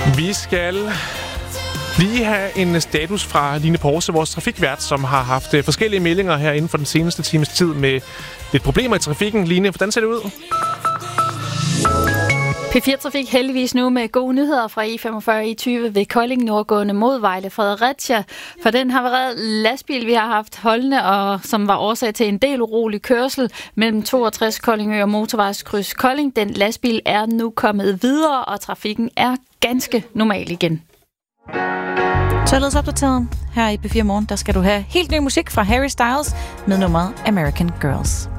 Vi skal lige have en status fra Line Porse, vores trafikvært, som har haft forskellige meldinger her inden for den seneste times tid med lidt problemer i trafikken. Line, hvordan ser det ud? P4 Trafik heldigvis nu med gode nyheder fra E45 E20 ved Kolding nordgående mod Vejle Fredericia. For den har været lastbil, vi har haft holdende, og som var årsag til en del urolig kørsel mellem 62 Koldingø og motorvejskryds Kolding. Den lastbil er nu kommet videre, og trafikken er ganske normal igen. Således opdateret her i P4 Morgen, der skal du have helt ny musik fra Harry Styles med nummeret American Girls.